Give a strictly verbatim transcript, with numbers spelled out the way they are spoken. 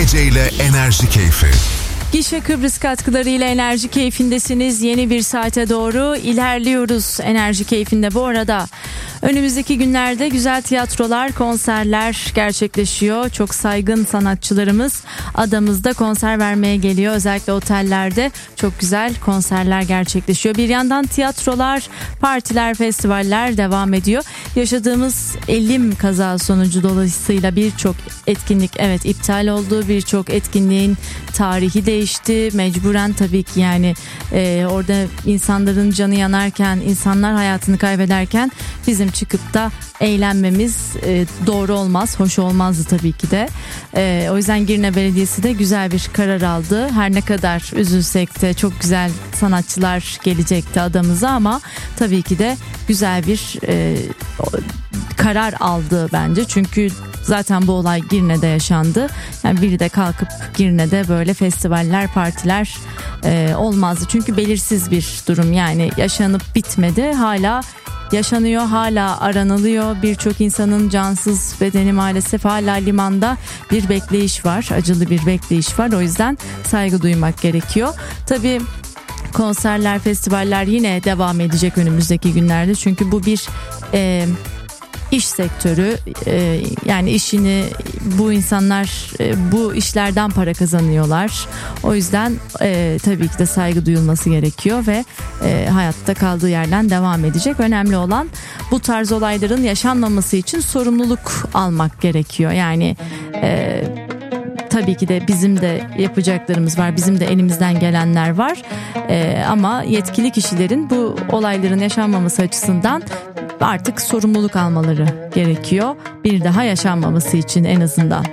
Ece ile Enerji Keyfi. Gişe Kıbrıs katkılarıyla Enerji Keyfindesiniz. Yeni bir saate doğru ilerliyoruz Enerji Keyfinde. Bu arada önümüzdeki günlerde güzel tiyatrolar, konserler gerçekleşiyor. Çok saygın sanatçılarımız adamızda konser vermeye geliyor. Özellikle otellerde çok güzel konserler gerçekleşiyor. Bir yandan tiyatrolar, partiler, festivaller devam ediyor. Yaşadığımız elim kaza sonucu dolayısıyla birçok etkinlik evet iptal oldu. Birçok etkinliğin tarihi değişti. Mecburen tabii ki yani e, orada insanların canı yanarken, insanlar hayatını kaybederken bizim çıkıp da eğlenmemiz e, doğru olmaz, hoş olmazdı tabii ki de. E, o yüzden Girne Belediyesi de güzel bir karar aldı. Her ne kadar üzülsek de çok güzel sanatçılar gelecekti adamıza ama tabii ki de güzel bir e, karar aldı bence. Çünkü zaten bu olay Girne'de yaşandı. Yani biri de kalkıp Girne'de böyle festivaller, partiler e, olmazdı. Çünkü belirsiz bir durum, yani yaşanıp bitmedi. Hala yaşanıyor, hala aranılıyor. Birçok insanın cansız bedeni maalesef hala limanda bir bekleyiş var. Acılı bir bekleyiş var. O yüzden saygı duymak gerekiyor. Tabii konserler, festivaller yine devam edecek önümüzdeki günlerde. Çünkü bu bir e, iş sektörü, e, yani işini bu insanlar e, bu işlerden para kazanıyorlar. O yüzden e, tabii ki de saygı duyulması gerekiyor ve e, hayatta kaldığı yerden devam edecek. Önemli olan bu tarz olayların yaşanmaması için sorumluluk almak gerekiyor. Yani e, tabii ki de bizim de yapacaklarımız var, bizim de elimizden gelenler var. E, ama yetkili kişilerin bu olayların yaşanmaması açısından artık sorumluluk almaları gerekiyor. Bir daha yaşanmaması için en azından.